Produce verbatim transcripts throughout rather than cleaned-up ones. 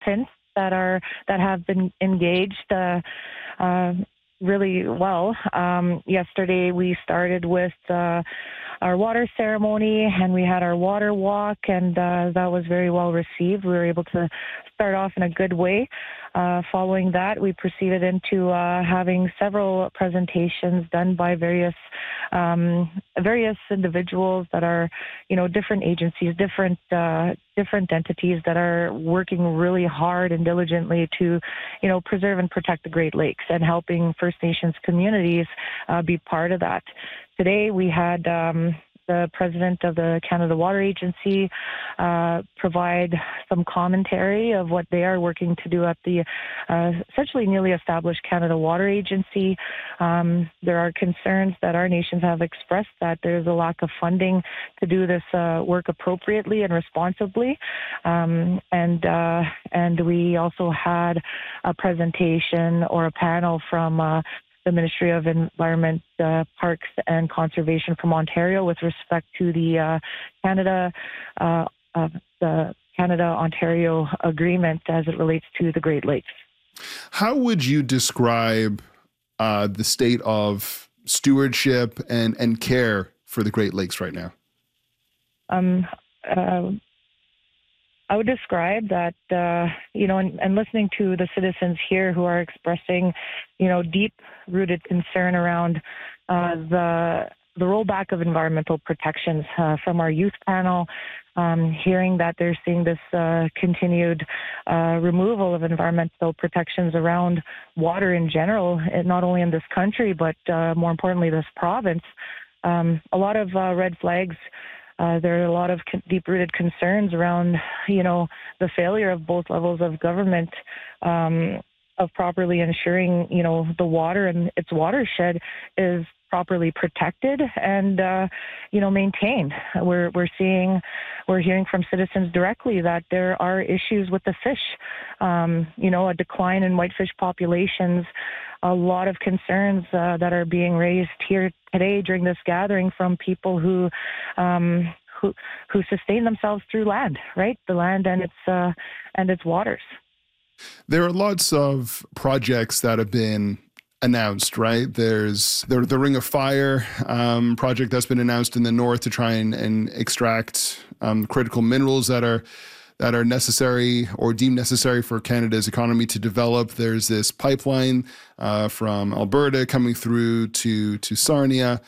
since that are that have been engaged uh, uh, really well. Um, yesterday we started with uh, our water ceremony, and we had our water walk, and uh, that was very well received. We were able to start off in a good way. Uh, following that, we proceeded into uh, having several presentations done by various um, various individuals that are, you know, different agencies, different uh, different entities that are working really hard and diligently to, you know, preserve and protect the Great Lakes, and helping First Nations communities uh, be part of that. Today we had um, the president of the Canada Water Agency uh, provide some commentary of what they are working to do at the uh, essentially newly established Canada Water Agency. Um, there are concerns that our nations have expressed that there's a lack of funding to do this uh, work appropriately and responsibly. Um, and uh, and we also had a presentation or a panel from uh, the Ministry of Environment, uh, Parks and Conservation from Ontario with respect to the uh, Canada, uh, uh, the Canada-Ontario agreement as it relates to the Great Lakes. How would you describe uh, the state of stewardship and, and care for the Great Lakes right now? Um, uh, I would describe that, uh, you know, and, and listening to the citizens here who are expressing, you know, deep-rooted concern around uh, the the rollback of environmental protections uh, from our youth panel, um, hearing that they're seeing this uh, continued uh, removal of environmental protections around water in general, and not only in this country, but uh, more importantly, this province. Um, a lot of uh, red flags. Uh, there are a lot of con- deep-rooted concerns around, you know, the failure of both levels of government um, of properly ensuring, you know, the water and its watershed is properly protected and, uh, you know, maintained. We're we're seeing, we're hearing from citizens directly that there are issues with the fish. Um, you know, a decline in whitefish populations. A lot of concerns uh, that are being raised here today during this gathering from people who um, who who sustain themselves through land, right? The land and its uh, and its waters. There are lots of projects that have been announced, right? There's the, the Ring of Fire um, project that's been announced in the north to try and, and extract um, critical minerals that are that are necessary or deemed necessary for Canada's economy to develop. There's this pipeline uh, from Alberta coming through to, to Sarnia.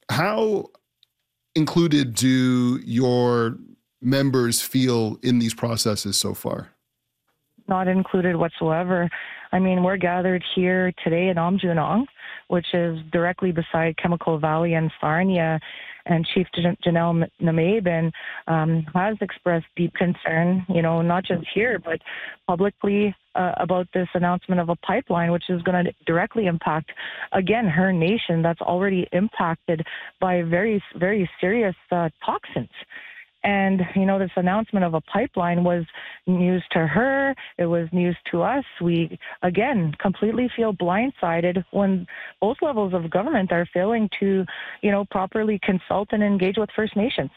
How included do your members feel in these processes so far? Not included whatsoever. I mean, we're gathered here today in Aamjunong, which is directly beside Chemical Valley and Sarnia, and Chief Janelle Namaben um, has expressed deep concern, you know, not just here, but publicly uh, about this announcement of a pipeline, which is going to directly impact, again, her nation that's already impacted by very, very serious uh, toxins. And, you know, this announcement of a pipeline was news to her. It was news to us. We, again, completely feel blindsided when both levels of government are failing to, you know, properly consult and engage with First Nations.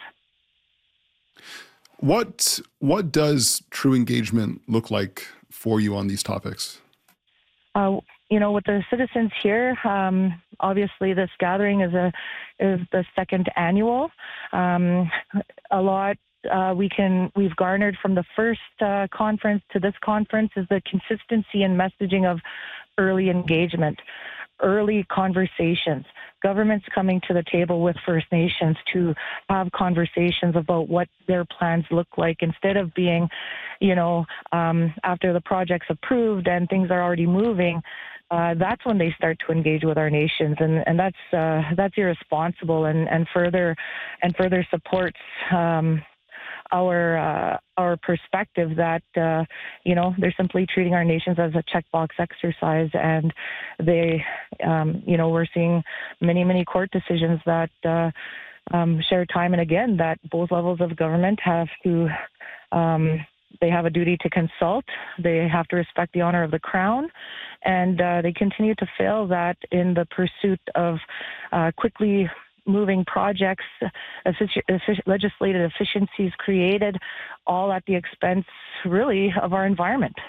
What, what does true engagement look like for you on these topics? Uh, you know, with the citizens here, um, obviously this gathering is a is the second annual. Um, a lot uh, we can we've garnered from the first uh, conference to this conference is the consistency and messaging of early engagement, early conversations, governments coming to the table with First Nations to have conversations about what their plans look like, instead of being, you know, um, after the project's approved and things are already moving. Uh, that's when they start to engage with our nations, and and that's uh, that's irresponsible, and, and further and further supports um, our uh, our perspective that uh, you know, they're simply treating our nations as a checkbox exercise, and they um, you know, we're seeing many many court decisions that uh, um, share time and again that both levels of government have to. Um, They have a duty to consult. They have to respect the honor of the Crown. And uh, they continue to fail that in the pursuit of uh, quickly moving projects, effici- effic- legislative efficiencies created, all at the expense, really, of our environment.